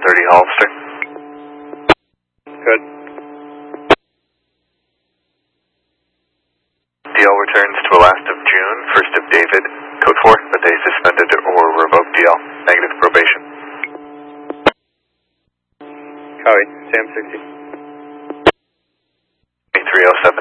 30 Hollister. Good. DL returns to a last of June, 1st of David, code 4, but they suspended or revoked DL. Negative probation. Copy. Sam 60. 307